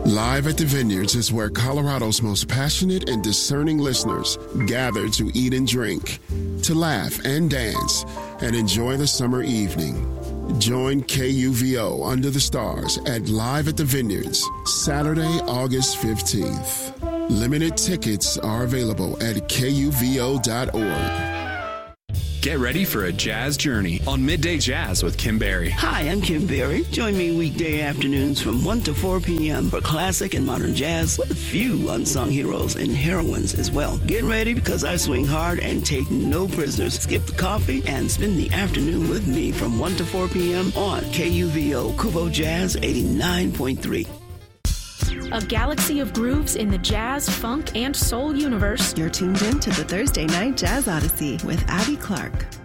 Live at the Vineyards is where Colorado's most passionate and discerning listeners gather to eat and drink, to laugh and dance, and enjoy the summer evening. Join KUVO Under the Stars at Live at the Vineyards, Saturday, August 15th. Limited tickets are available at KUVO.org. Get ready for a jazz journey on Midday Jazz with Kim Berry. Hi, I'm Kim Berry. Join me weekday afternoons from 1 to 4 p.m. for classic and modern jazz with a few unsung heroes and heroines as well. Get ready because I swing hard and take no prisoners. Skip the coffee and spend the afternoon with me from 1 to 4 p.m. on KUVO Kubo Jazz 89.3. A galaxy of grooves in the jazz, funk, and soul universe. You're tuned in to the Thursday Night Jazz Odyssey with Abby Clark.